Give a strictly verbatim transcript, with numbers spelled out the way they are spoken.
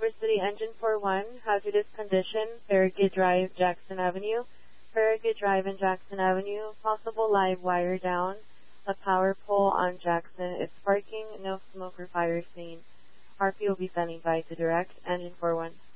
River City Engine four one, hazardous condition, Farragut Drive, Jackson Avenue. Farragut Drive and Jackson Avenue, possible live wire down. A power pole on Jackson is sparking, no smoke or fire seen. R P will be standing by to direct. Engine four one.